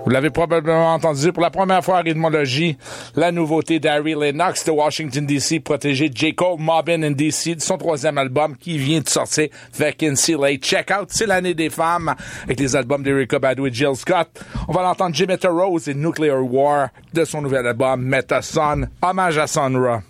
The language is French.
Vous l'avez probablement entendu pour la première fois à Rythmologie, la nouveauté d'Harry Lennox de Washington DC, protégé Jacob Mobbin in DC, de son troisième album qui vient de sortir, Vacancy Late Checkout. C'est l'année des femmes avec les albums d'Erykah Badu et Jill Scott. On va l'entendre Jimetta Rose et Nuclear War de son nouvel album Meta Sun, hommage à Sun Ra.